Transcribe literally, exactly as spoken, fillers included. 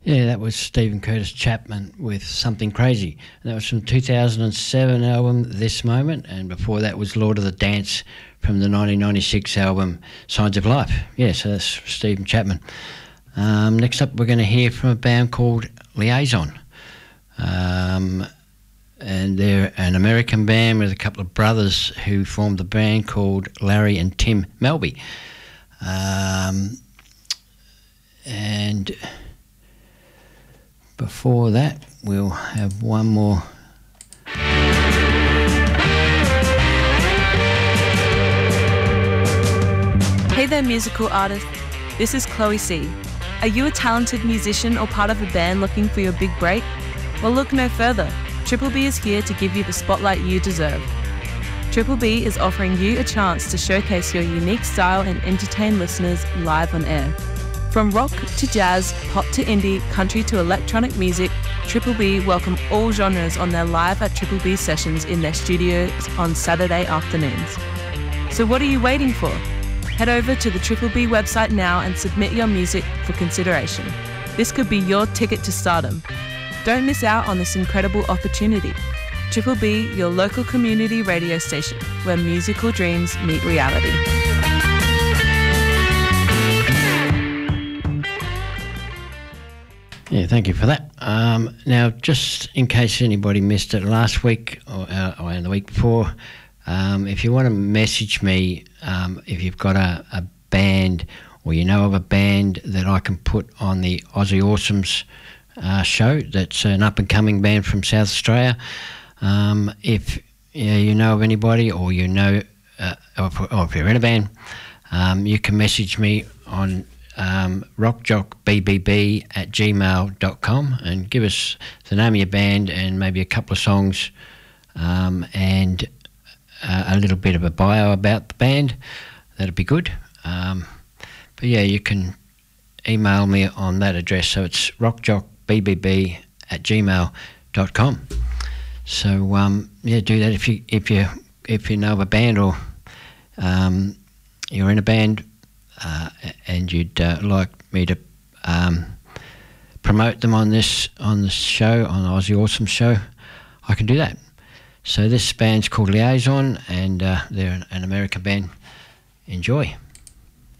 Yeah, that was Stephen Curtis Chapman with Something Crazy. And that was from two thousand seven album This Moment, and before that was Lord of the Dance from the nineteen ninety-six album Signs of Life. Yeah, so that's Stephen Chapman. Um, next up we're going to hear from a band called Liaison. Um, and they're an American band with a couple of brothers who formed a band called Larry and Tim Melby. Um, and... Before that, we'll have one more. Hey there, musical artist. This is Chloe C. Are you a talented musician or part of a band looking for your big break? Well, look no further. Triple B is here to give you the spotlight you deserve. Triple B is offering you a chance to showcase your unique style and entertain listeners live on air. From rock to jazz, pop to indie, country to electronic music, Triple B welcome all genres on their Live at Triple B sessions in their studios on Saturday afternoons. So what are you waiting for? Head over to the Triple B website now and submit your music for consideration. This could be your ticket to stardom. Don't miss out on this incredible opportunity. Triple B, your local community radio station, where musical dreams meet reality. Yeah, thank you for that. Um, now, just in case anybody missed it last week or, uh, or the week before, um, if you want to message me, um, if you've got a, a band or you know of a band that I can put on the Aussie Awesomes uh, show, that's an up-and-coming band from South Australia. Um, if yeah, you know of anybody or you know, uh, or, if, or if you're in a band, um, you can message me on Um, rockjockbbb at gmail dot com and give us the name of your band and maybe a couple of songs um, and uh, a little bit of a bio about the band. That'd be good. Um, but yeah, you can email me on that address. So it's rockjockbbb at gmail dot com. So um, yeah, do that if you if you if you know of a band or um, you're in a band. Uh, and you'd uh, like me to um, promote them on this on this show, on the Aussie Awesome show, I can do that. So this band's called Liaison, and uh, they're an American band. Enjoy.